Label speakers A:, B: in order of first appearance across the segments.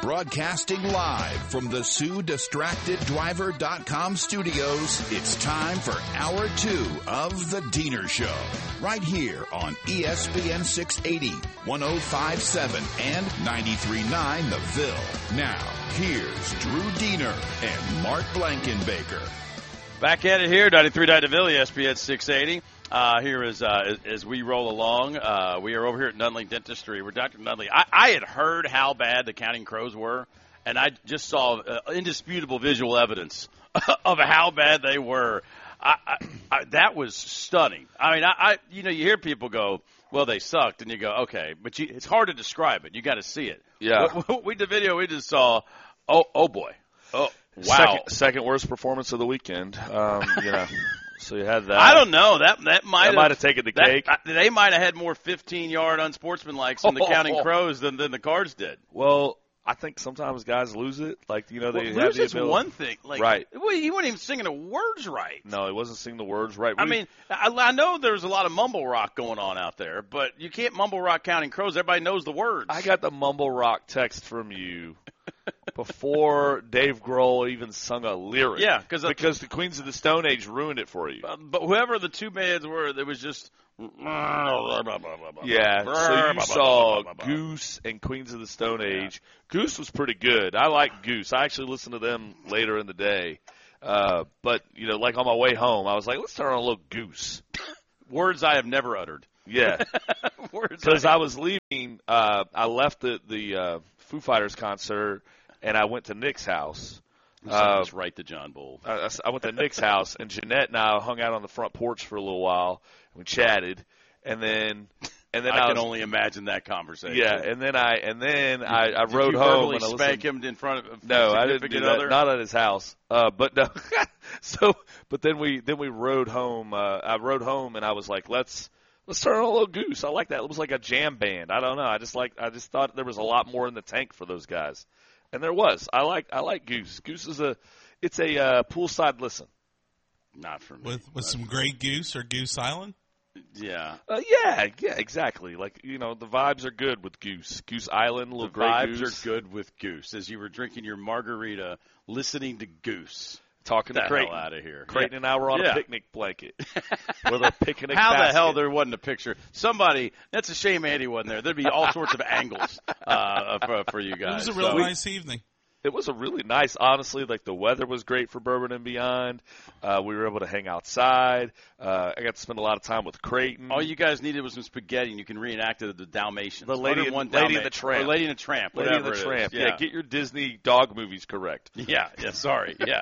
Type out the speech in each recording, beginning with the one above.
A: Broadcasting live from the SueDistractedDriver.com studios, it's time for Hour 2 of The Diener Show. Right here on ESPN 680, 105.7, and 93.9 The Ville. Now, here's Drew Diener and Mark Blankenbaker.
B: Back at it here, 93.9 The Ville, ESPN 680. Here is as we roll along. We are over here at Nunley Dentistry. We're Dr. Nunley. I had heard how bad the Counting Crows were, and I just saw indisputable visual evidence of how bad they were. That was stunning. I mean, you hear people go, well, they sucked, and you go, okay, but it's hard to describe it. You got to see it.
C: Yeah.
B: The video we just saw. Oh boy. Oh wow.
C: Second worst performance of the weekend. So you had that.
B: I don't know. That might
C: have taken the cake.
B: They might have had more 15-yard unsportsmanlikes in the Counting Crows than the Cards did.
C: Well, I think sometimes guys lose it. Like, they have the ability.
B: Lose one thing. Like,
C: right.
B: He wasn't even singing the words right.
C: No, he wasn't singing the words right.
B: I mean, I know there's a lot of mumble rock going on out there, but you can't mumble rock Counting Crows. Everybody knows the words.
C: I got the mumble rock text from you before Dave Grohl even sung a lyric.
B: Yeah,
C: because the Queens of the Stone Age ruined it for you.
B: But whoever the two bands were, it was just.
C: Yeah, so you saw Goose and Queens of the Stone Age. Yeah. Goose was pretty good. I like Goose. I actually listened to them later in the day. But, like on my way home, I was like, let's turn on a little Goose.
B: Words I have never uttered.
C: Yeah. Because I was leaving, I left the Foo Fighters concert, and I went to Nick's house.
B: Right to John Bull.
C: I went to Nick's house, and Jeanette and I hung out on the front porch for a little while. We chatted, and then
B: I can only imagine that conversation.
C: Yeah, and then I rode home.
B: Did you verbally spank him in front of?
C: No, I didn't do that. Not at his house. But no. But then we rode home. I rode home, and I was like, let's turn on a little Goose. I like that. It was like a jam band. I don't know. I just thought there was a lot more in the tank for those guys. And there was. I like Goose. Goose is a poolside listen.
B: Not for me.
D: With some Grey Goose or Goose Island?
B: Yeah.
C: Yeah, exactly. Like, the vibes are good with Goose. Goose Island, a little Grey Goose.
B: The vibes are good with Goose. As you were drinking your margarita, listening to Goose.
C: Talking to Creighton.
B: Hell out of here.
C: Creighton and I were on a picnic blanket with a picnic
B: How
C: basket.
B: The hell there wasn't a picture? That's a shame Andy wasn't there. There'd be all sorts of angles for you guys.
D: It was a real nice evening.
C: It was a really nice, honestly, like the weather was great for Bourbon and Beyond. We were able to hang outside. I got to spend a lot of time with Creighton.
B: All you guys needed was some spaghetti, and you can reenact it at the Dalmatians.
C: The Lady and the Tramp.
B: Or Lady and the Tramp,
C: Lady and the Tramp. Yeah, get your Disney dog movies correct.
B: Yeah, sorry. Yeah.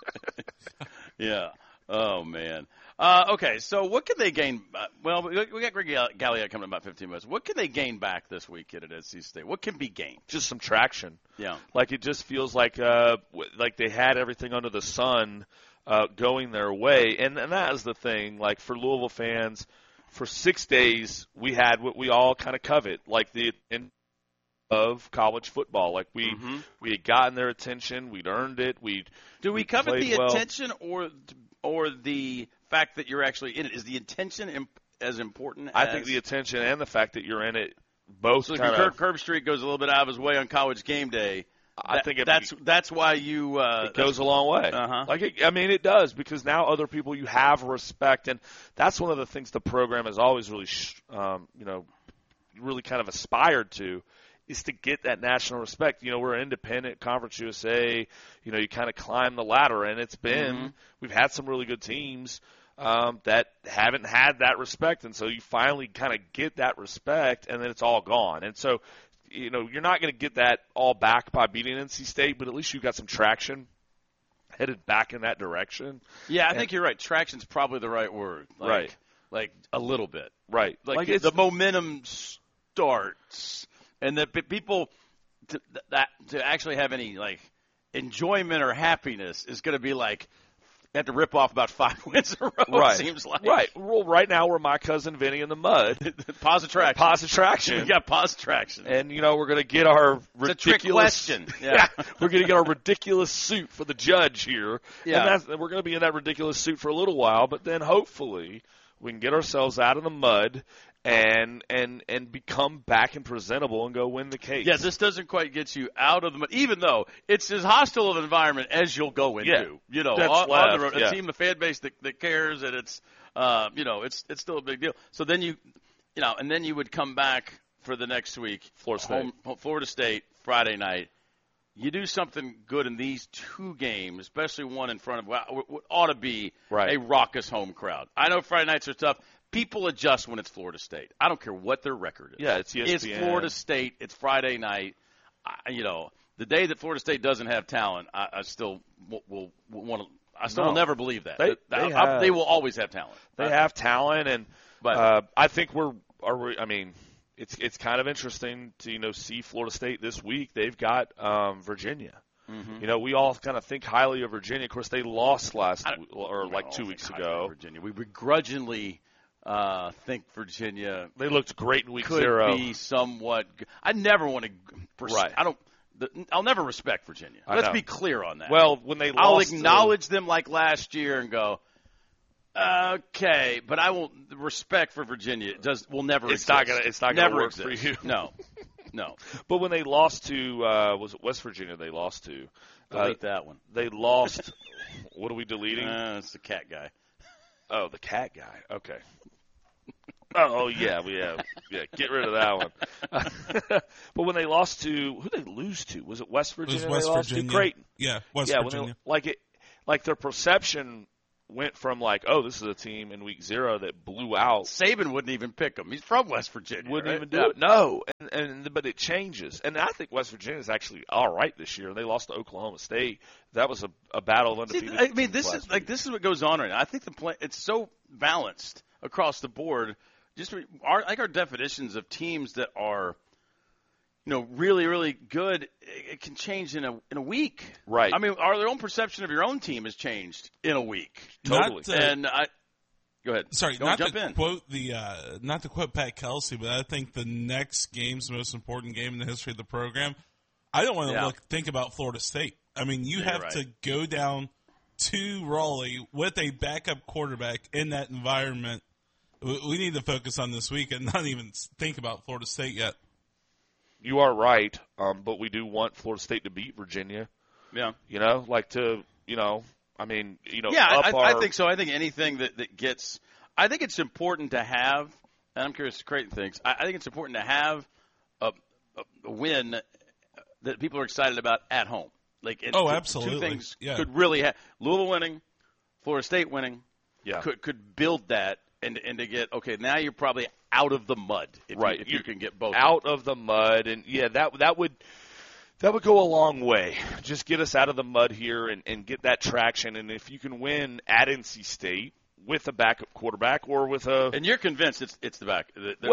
B: Yeah. Oh, man. Okay, so what can they gain? Well, we got Greg Galliette coming in about 15 minutes. What can they gain back this weekend at NC State? What can be gained?
C: Just some traction.
B: Yeah.
C: Like it just feels like they had everything under the sun going their way. And that is the thing. Like for Louisville fans, for 6 days, we had what we all kind of covet, like the end of college football. Like we had gotten their attention. We'd earned it.
B: Do we covet the attention or the fact that you're actually in it? Is the intention as important?
C: I think the attention and the fact that you're in it both.
B: So if Curb Street goes a little bit out of his way on College Game Day,
C: I think
B: that's why you.
C: It goes a long way. It does, because now other people you have respect, and that's one of the things the program has always really, really kind of aspired to. Is to get that national respect. We're an independent Conference USA. You kind of climb the ladder, and it's been we've had some really good teams that haven't had that respect, and so you finally kind of get that respect, and then it's all gone. And so, you're not going to get that all back by beating NC State, but at least you've got some traction headed back in that direction.
B: Yeah, I think you're right. Traction's probably the right word.
C: Right.
B: Like a little bit.
C: Right.
B: Like the momentum starts. And that people to actually have any enjoyment or happiness is going to be like have to rip off about 5 wins in a row.
C: Right.
B: It seems like
C: right. Well, right now we're my cousin Vinny in the mud.
B: Pause attraction. We got pause attraction.
C: And we're going to get our ridiculous.
B: It's a trick question.
C: Yeah. We're going to get our ridiculous suit for the judge here.
B: Yeah.
C: And we're going to be in that ridiculous suit for a little while, but then hopefully we can get ourselves out of the mud and become back and presentable and go win the case.
B: Yeah, this doesn't quite get you out of the mud, even though it's as hostile of an environment as you'll go into.
C: Yeah,
B: you know,
C: that's
B: on
C: left,
B: the road,
C: yeah.
B: a team, the fan base that cares, and it's it's still a big deal. So then and then you would come back for the next week, Florida State, Friday night. You do something good in these two games, especially one in front of what ought to be a raucous home crowd. I know Friday nights are tough. People adjust when it's Florida State. I don't care what their record is.
C: Yeah, it's ESPN.
B: It's Florida State. It's Friday night. The day that Florida State doesn't have talent, I still will want to. I still will never believe that. They will always have talent.
C: They have talent, but I think it's kind of interesting to see Florida State this week. They've got Virginia. Mm-hmm. We all kind of think highly of Virginia. Of course, they lost 2 weeks ago.
B: Virginia, we begrudgingly think Virginia.
C: They looked great in week
B: could
C: 0.
B: Be somewhat. I never want to.
C: Right.
B: I'll never respect Virginia. Let's be clear on that.
C: Well, when they lost,
B: I'll acknowledge them like last year and go, okay, but I won't. Respect for Virginia will never.
C: It's
B: exist.
C: not gonna work for you.
B: No.
C: But when they lost to was it West Virginia? They lost to.
B: Delete that one.
C: They lost. What are we deleting?
B: It's the cat guy.
C: Oh, the cat guy. Okay. Oh yeah, get rid of that one. But when they lost to, who did they lose to? Was it West Virginia?
D: It was West Virginia.
C: To Creighton.
D: Yeah, West Virginia.
C: Like their perception went from this is a team in week 0 that blew out.
B: Saban wouldn't even pick them. He's from West Virginia.
C: Wouldn't even do it. No, but it changes, and I think West Virginia is actually all right this year. They lost to Oklahoma State. That was a battle of undefeated.
B: This is what goes on right now. I think it's so balanced across the board. Just our definitions of teams that are, really, really good, it can change in a week.
C: Right.
B: I mean, their own perception of your own team has changed in a week.
C: Totally.
B: Go ahead.
D: Sorry,
B: not
D: to quote Pat Kelsey, but I think the next game's the most important game in the history of the program. I don't want to think about Florida State. I mean, you have to go down to Raleigh with a backup quarterback in that environment. We need to focus on this week and not even think about Florida State yet.
C: You are right, but we do want Florida State to beat Virginia.
B: Yeah.
C: I
B: think so. I think anything that gets – I think it's important to have – and I'm curious what Creighton thinks. I think it's important to have a win that people are excited about at home.
D: Absolutely.
B: Two things could really have – Louisville winning, Florida State winning could build that. And to get now you're probably out of the mud if you can get both
C: out of the mud, and that would go a long way. Just get us out of the mud here and get that traction. And if you can win at NC State with a backup quarterback or with a,
B: and you're convinced it's the back.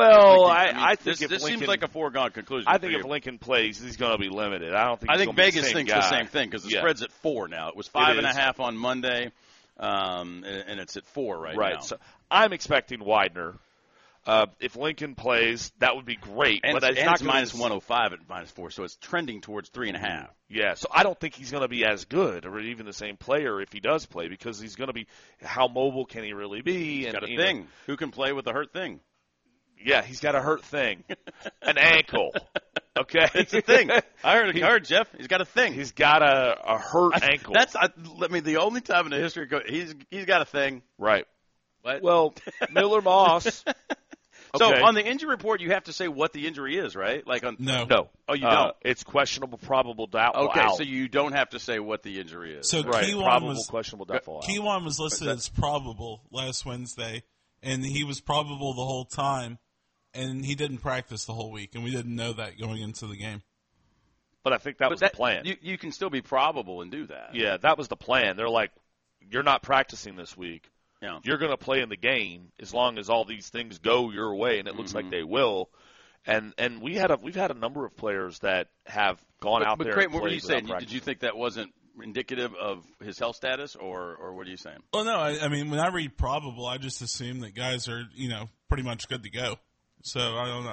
C: I think
B: this
C: Lincoln,
B: seems like a foregone conclusion.
C: I think if Lincoln plays, he's going to be limited. I think
B: Vegas thinks the same thing because the spread's at 4 now. It was 5.5 on Monday. And it's at 4 right now.
C: Right. So I'm expecting Widener. If Lincoln plays, that would be great.
B: And
C: but
B: it's not minus 105 at minus 4, so it's trending towards 3.5.
C: Yeah. So I don't think he's going to be as good, or even the same player if he does play, because he's going to be. How mobile can he really be?
B: He's got a thing. Who can play with a hurt thing?
C: Yeah, he's got a hurt thing, an ankle. Okay,
B: it's a thing. I heard Jeff. He's got a thing.
C: He's got a hurt ankle.
B: The only time in the history he's got a thing.
C: Right.
B: What?
C: Well, Miller Moss.
B: So on the injury report, you have to say what the injury is, right?
C: No.
B: Oh, you don't.
C: It's questionable, probable, doubtful.
B: Okay,
C: out.
B: so you don't have to say what the injury is.
D: So
C: probable, questionable, doubtful.
D: Keywan was listed as probable last Wednesday, and he was probable the whole time. And he didn't practice the whole week, and we didn't know that going into the game.
C: But I think that was the plan.
B: You can still be probable and do that.
C: Yeah, that was the plan. They're like, you're not practicing this week.
B: Yeah.
C: You're going to play in the game as long as all these things go your way, and it looks like they will. And we've had a number of players that have gone out there.
B: But Creighton,
C: what
B: were you saying? Did you think that wasn't indicative of his health status, or what are you saying?
D: Well, no. I mean, when I read probable, I just assume that guys are pretty much good to go. So I don't know.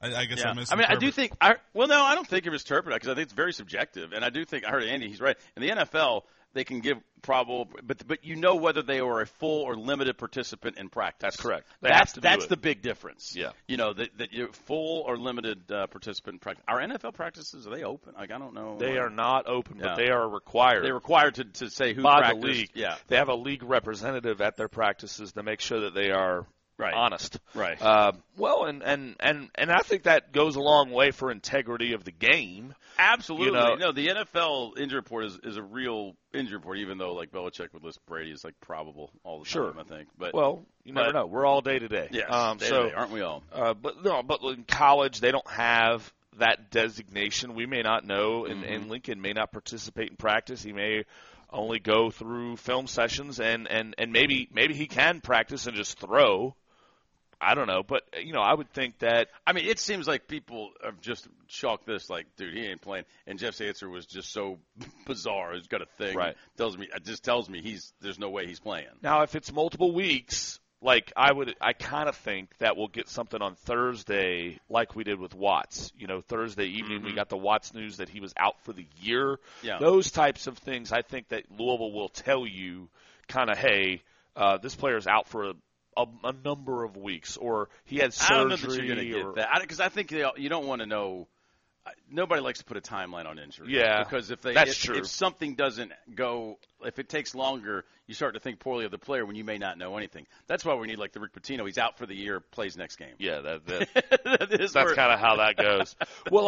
D: I guess
B: yeah.
D: I misinterpreted.
B: I do think – I don't think it was interpreted because I think it's very subjective. And I do think – I heard Andy, he's right. In the NFL, they can give probable – but you know whether they were a full or limited participant in practice.
C: That's correct.
B: That's the big difference.
C: Yeah.
B: You know, that you're full or limited participant in practice. Our NFL practices, are they open? Like, I don't know.
C: They are not open, but they are required.
B: They're required to say who
C: by
B: practiced.
C: The league.
B: Yeah.
C: They have a league representative at their practices to make sure that they are honest.
B: Right.
C: Well, and I think that goes a long way for integrity of the game.
B: Absolutely.
C: You know,
B: no, the NFL injury report is a real injury report, even though like Belichick would list Brady as like probable all the time, I think. But
C: you never know. We're all day to day.
B: Yes,
C: day-to-day,
B: aren't we all?
C: But in college they don't have that designation. We may not know, and Lincoln may not participate in practice. He may only go through film sessions, and maybe he can practice and just throw. I don't know, but I would think that.
B: I mean, it seems like people have just chalked this like, dude, he ain't playing. And Jeff's answer was just so bizarre. He's got a thing.
C: Right.
B: It just tells me there's no way he's playing.
C: Now, if it's multiple weeks, like I kind of think that we'll get something on Thursday, like we did with Watts. Thursday evening we got the Watts news that he was out for the year.
B: Yeah.
C: Those types of things, I think that Louisville will tell you, kind of, hey, this player's out for a number of weeks, or he had surgery.
B: I don't know that you're going to get that, because I think you don't want to know. Nobody likes to put a timeline on injury.
C: Yeah,
B: because if something doesn't go, if it takes longer, you start to think poorly of the player when you may not know anything. That's why we need like the Rick Pitino. He's out for the year, plays next game.
C: Yeah, that's kind of how that goes. Well,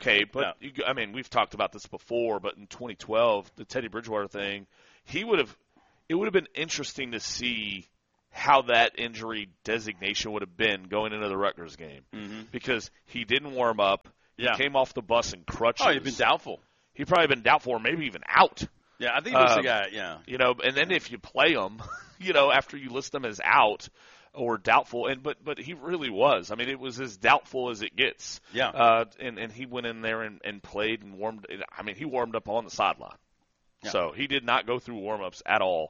C: I mean, we've talked about this before, but in 2012, the Teddy Bridgewater thing, it would have been interesting to see how that injury designation would have been going into the Rutgers game, because he didn't warm up. He came off the bus in crutches.
B: Oh, he'd been doubtful.
C: He'd probably been doubtful, or maybe even out.
B: Yeah, I think he was the guy. Yeah,
C: and then if you play him, after you list him as out or doubtful, but he really was. I mean, it was as doubtful as it gets.
B: Yeah.
C: And he went in there and played and warmed. I mean, he warmed up on the sideline.
B: Yeah.
C: So he did not go through warm-ups at all.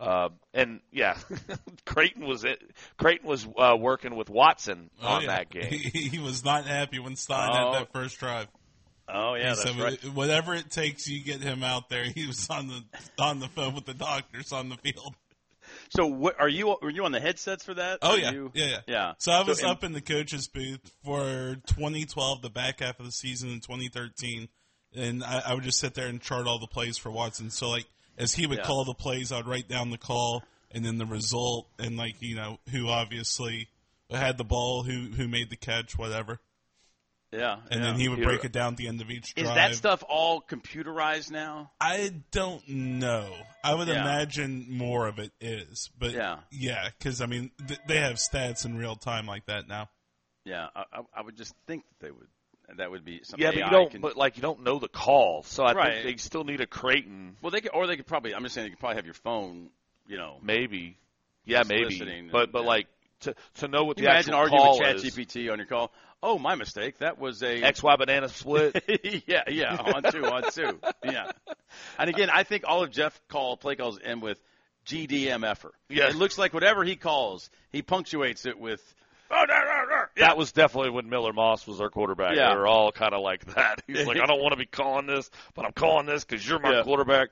C: Creighton was working with Watson on that game.
D: He was not happy when Stein had that first drive.
B: Oh yeah, that's right.
D: Whatever it takes, you get him out there. He was on the phone with the doctors on the field.
B: So were you on the headsets for that?
D: Oh yeah.
B: Yeah.
D: So I was up in the coach's booth for 2012, the back half of the season, in 2013. And I would just sit there and chart all the plays for Watson. So, like, as he would call the plays, I would write down the call and then the result and, like, who obviously had the ball, who made the catch, whatever.
B: Yeah.
D: And then he would break it down at the end of each drive.
B: Is that stuff all computerized now?
D: I don't know. I would imagine more of it is. But, yeah, because, I mean, they have stats in real time like that now.
B: Yeah, I would just think that they would. That would be something.
C: Yeah, but you don't know the call, so I think they still need a Creighton.
B: Well, they could probably. I'm just saying they could probably have your phone.
C: Maybe. Yeah, maybe. But to know what the
B: imagine
C: actual
B: arguing
C: call
B: with
C: is.
B: ChatGPT on your call. Oh, my mistake. That was a
C: XY banana split.
B: yeah. On two. Yeah. And again, I think all of Jeff play calls end with GDMFer.
C: Yeah.
B: It looks like whatever he calls, he punctuates it with.
C: That was definitely when Miller Moss was our quarterback.
B: Yeah.
C: They were all kind of like that. He's like, I don't want to be calling this, but I'm calling this because you're my quarterback.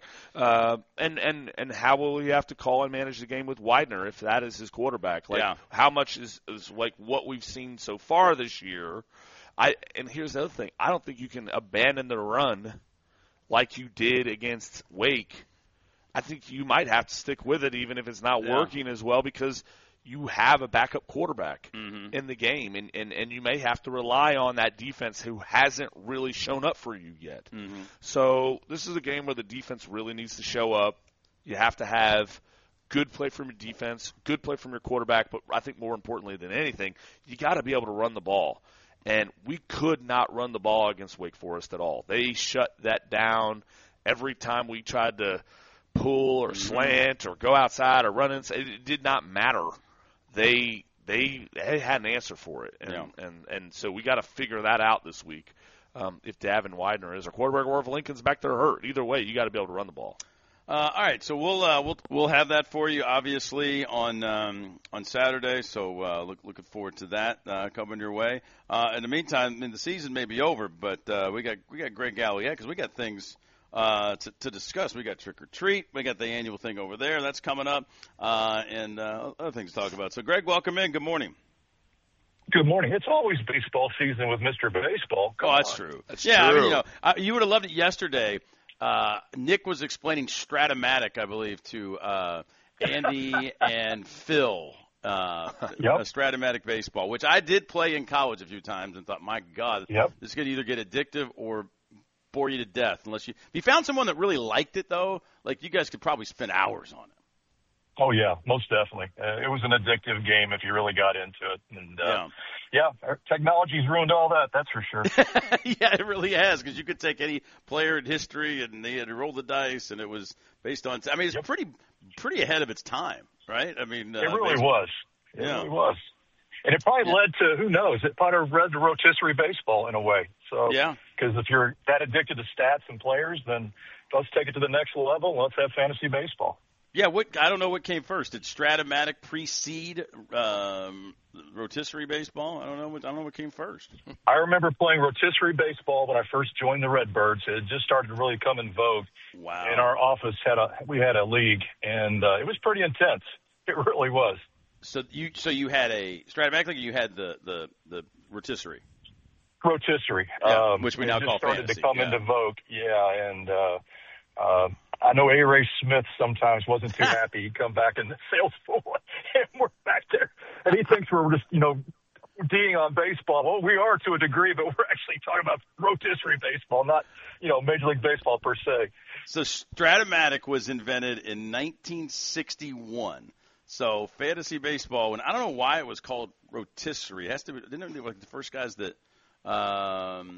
C: And how will he have to call and manage the game with Widener if that is his quarterback? How much is like what we've seen so far this year? And here's the other thing. I don't think you can abandon the run like you did against Wake. I think you might have to stick with it even if it's not working as well, because you have a backup quarterback in the game, and you may have to rely on that defense who hasn't really shown up for you yet. So this is a game where the defense really needs to show up. You have to have good play from your defense, good play from your quarterback, but I think more importantly than anything, you got to be able to run the ball. And we could not run the ball against Wake Forest at all. They shut that down every time we tried to pull or slant or go outside or run inside. It did not matter. They had an answer for it, and so we got to figure that out this week. If Davin Widener is our quarterback or if Lincoln's back there hurt, either way, you got to be able to run the ball.
B: All right, so we'll have that for you, obviously, on Saturday. So looking forward to that coming your way. In the meantime, the season may be over, but we got Greg Galloway because we got things to discuss. We got Trick or Treat, we got the annual thing over there that's coming up, and other things to talk about. So, Greg, welcome in. Good morning.
E: Good morning. It's always baseball season with Mr. Baseball.
B: That's true.
C: That's
B: true.
C: true.
B: You would have loved it yesterday. Nick was explaining Stratomatic, I believe, to Andy and Phil. Stratomatic baseball, which I did play in college a few times, and thought, my God, this could either get addictive or bore you to death. If you found someone that really liked it, though, like you guys could probably spend hours on it.
E: Oh, yeah, most definitely. It was an addictive game if you really got into it. And, our technology's ruined all that, that's for sure.
B: Yeah, it really has, because you could take any player in history and they had to roll the dice, and it was based on – I mean, it's pretty ahead of its time, right? I mean,
E: it really was. It really was. And it probably led to, who knows, it probably led to rotisserie baseball in a way. So, because if you're that addicted to stats and players, then let's take it to the next level and let's have fantasy baseball.
B: Yeah, I don't know what came first. Did Stratomatic precede rotisserie baseball? I don't know what came first.
E: I remember playing rotisserie baseball when I first joined the Redbirds. It had just started to really come in vogue.
B: Wow!
E: In our office we had a league, and it was pretty intense. It really was.
B: So you had a Stratomatic league, or you had the rotisserie?
E: Rotisserie,
B: which we now call fantasy.
E: It started to come into vogue. Yeah, and I know A. Ray Smith sometimes wasn't too happy. He'd come back in the sales floor, and we're back there, and he thinks we're just, D'ing on baseball. Well, we are to a degree, but we're actually talking about rotisserie baseball, not, Major League Baseball per se.
B: So Stratomatic was invented in 1961. So fantasy baseball, and I don't know why it was called rotisserie. It has to be, didn't it, like the first guys that